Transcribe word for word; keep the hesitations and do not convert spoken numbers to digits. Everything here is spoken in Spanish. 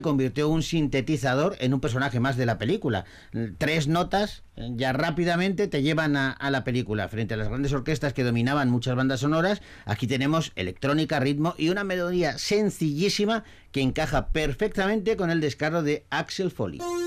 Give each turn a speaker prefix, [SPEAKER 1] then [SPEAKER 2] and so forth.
[SPEAKER 1] convirtió un sintetizador en un personaje más de la película. Tres notas ya rápidamente te llevan a, a la película. Frente a las grandes orquestas que dominaban muchas bandas sonoras, aquí tenemos electrónica, ritmo y una melodía sencillísima que encaja perfectamente con el descaro de Axel Foley.